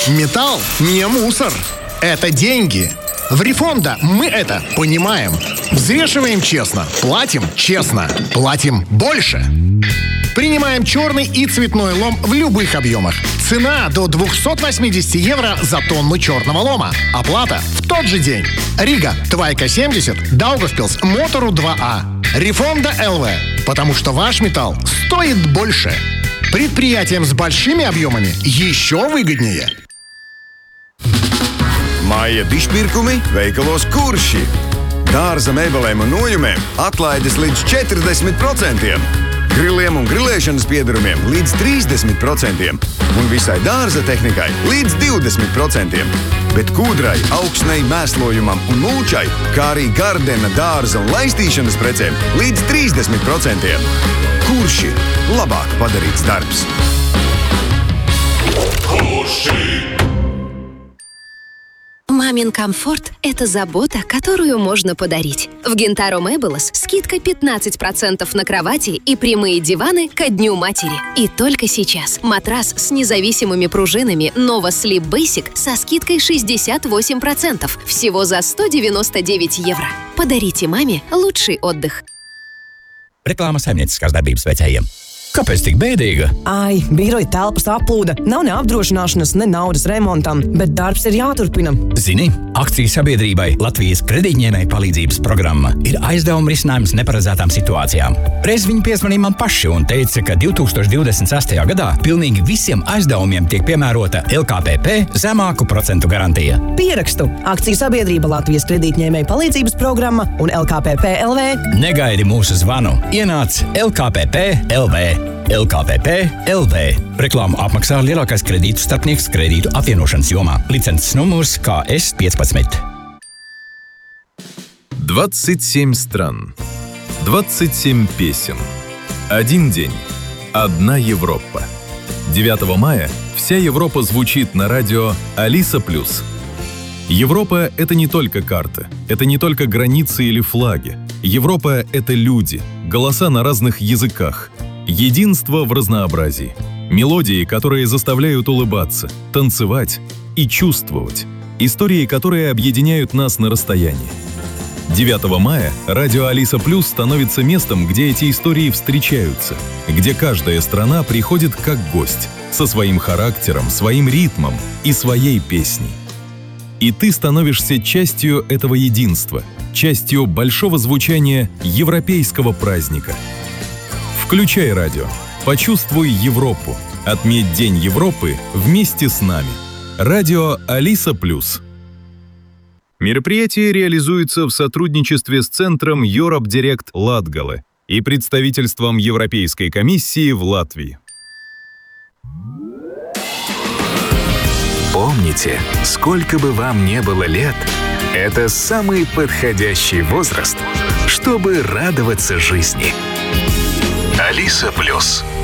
Металл не мусор. Это деньги. В Рефонда мы это понимаем. Взвешиваем честно, платим честно, платим больше. Принимаем черный и цветной лом в любых объемах. Цена до 280 евро за тонну черного лома. Оплата в тот же день. Рига, Твайка 70, Даугавпилс, Мотору 2А. Рефонда ЛВ. Потому что ваш металл стоит больше. Предприятиям с большими объемами еще выгоднее. Māja dišpirkumi veikalos Kurši. Dārza mēbelēm un nojumēm atlaides līdz 40%. Griliem un grilēšanas piedurumiem līdz 30%. Un visai dārza tehnikai līdz 20%. Bet kūdrai, augsnei, mēslojumam un mulčai, kā arī gardena, dārza un laistīšanas precēm līdz 30%. Kurši – labāk padarīts darbs. Kurši! Мамин комфорт – это забота, которую можно подарить. В Гентаро Мэблос скидка 15% на кровати и прямые диваны ко Дню матери. И только сейчас матрас с независимыми пружинами Nova Sleep Basic со скидкой 68%. Всего за 199 евро. Подарите маме лучший отдых. Reklāma saimnieciskās darbības veicējiem. Kāpēc tik bēdīga? Ai, biroja telpas aplūda. Nav ne apdrošināšanas, ne naudas remontam, bet darbs ir jāturpina. Zini, akciju sabiedrībai Latvijas kredītņēmēju palīdzības programma ir aizdevuma risinājums neparedzētām situācijām. Reiz viņi piezvanīja man paši un teica, ka 2026. gadā pilnīgi visiem aizdevumiem tiek piemērota LKPP zemāku procentu garantija. Pierakstu. Akciju sabiedrība Latvijas kredītņēmēju palīdzības programma un LKPP LV. Negaidi mūsu zvanu. Ienāc LKPP LV. LKPP LV. Reklāmu apmaksā lielākais kredītu starpnieks kredītu apvienošanas jomā. Licences numurs KS15. 27 стран. 27 песен. Один день. Одна Европа. 9 мая вся Европа звучит на радио Алиса Плюс. Европа — это не только карта, это не только границы или флаги. Европа — это люди, голоса на разных языках. Единство в разнообразии. Мелодии, которые заставляют улыбаться, танцевать и чувствовать. Истории, которые объединяют нас на расстоянии. 9 мая радио Алиса Плюс становится местом, где эти истории встречаются, где каждая страна приходит как гость, со своим характером, своим ритмом и своей песней. И ты становишься частью этого единства, частью большого звучания европейского праздника. Включай радио. Почувствуй Европу. Отметь День Европы вместе с нами. Радио Алиса Плюс. Мероприятие реализуется в сотрудничестве с Центром Europe Direct Латгале и представительством Европейской комиссии в Латвии. Помните, сколько бы вам ни было лет, это самый подходящий возраст, чтобы радоваться жизни. Алиса Плюс.